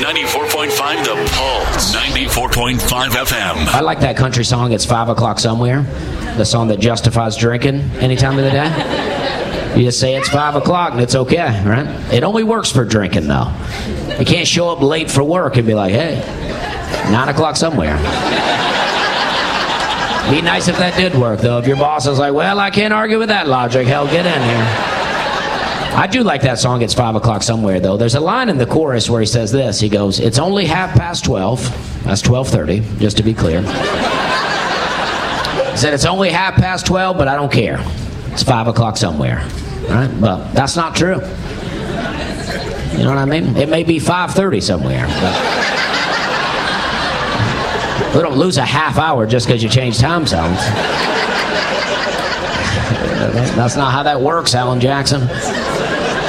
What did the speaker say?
94.5 The Pulse. 94.5 FM. I like that country song, It's 5 O'Clock Somewhere. The song that justifies drinking any time of the day. You just say it's 5 o'clock and it's okay, right? It only works for drinking, though. You can't show up late for work and be like, hey, 9 o'clock somewhere. Be nice if that did work, though. If your boss is like, well, I can't argue with that logic. Hell, get in here. I do like that song, It's 5 O'Clock Somewhere, though. There's a line in the chorus where he says this. He goes, it's only 12:30. That's 12:30, just to be clear. He said, it's only 12:30, but I don't care. It's 5 o'clock somewhere. Right? But that's not true. You know what I mean? It may be 5:30 somewhere. But we don't lose a half hour just because you change time zones. That's not how that works, Alan Jackson.